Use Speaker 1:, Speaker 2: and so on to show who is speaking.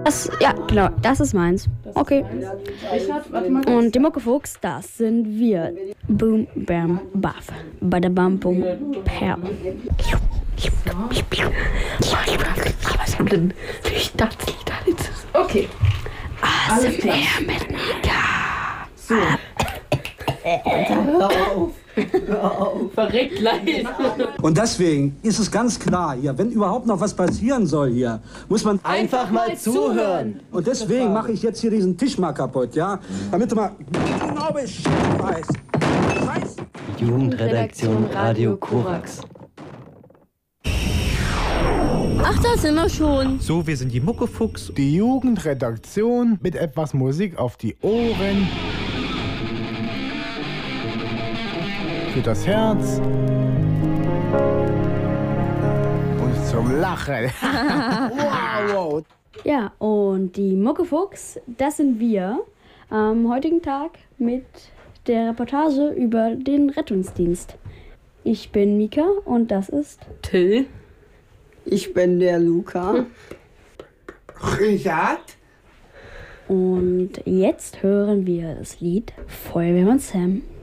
Speaker 1: Ja, genau, das ist meins. Okay.
Speaker 2: Richard, warte mal.
Speaker 1: Und die Muckefuchs, das sind wir. Boom, bam, baff. Badabam, boom, per.
Speaker 3: Was haben denn Staatslieder?
Speaker 2: Okay.
Speaker 1: Alles mehr miteinander.
Speaker 2: So.
Speaker 3: Hör auf. Verreckt leid.
Speaker 4: Und deswegen ist es ganz klar hier, wenn überhaupt noch was passieren soll hier, muss man
Speaker 3: Einfach mal zuhören.
Speaker 4: Und deswegen mache ich jetzt hier diesen Tisch mal kaputt, ja? Damit du mal genau Bescheid weißt. Scheiße.
Speaker 3: Jugendredaktion Radio Korax.
Speaker 1: Ach, da sind wir schon.
Speaker 5: So, wir sind die Muckefuchs.
Speaker 6: Die Jugendredaktion mit etwas Musik auf die Ohren. Für das Herz. Und zum Lachen. Wow.
Speaker 1: Ja, und die Muckefuchs, das sind wir am heutigen Tag mit der Reportage über den Rettungsdienst. Ich bin Mika und das ist
Speaker 3: Till.
Speaker 7: Ich bin der Luca.
Speaker 2: Richard.
Speaker 1: Und jetzt hören wir das Lied Feuerwehrmann Sam.